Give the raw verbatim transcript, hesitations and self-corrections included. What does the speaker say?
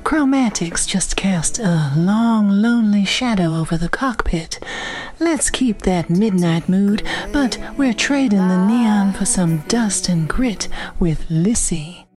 Chromatics just cast a long, lonely shadow over the cockpit. Let's keep that midnight mood, but we're trading the neon for some dust and grit with Lissy.